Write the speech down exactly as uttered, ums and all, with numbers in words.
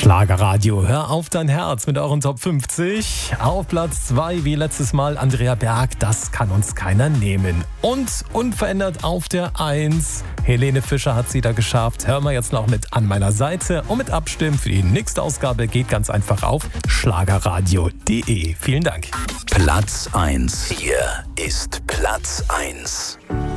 Schlagerradio, hör auf dein Herz mit euren Top fünfzig. Auf Platz zwei wie letztes Mal Andrea Berg, das kann uns keiner nehmen. Und unverändert auf der eins, Helene Fischer hat sie da geschafft. Hör mal jetzt noch mit An meiner Seite und mit Abstimmen für die nächste Ausgabe geht ganz einfach auf schlagerradio punkt de. Vielen Dank. Platz eins. Hier ist Platz eins.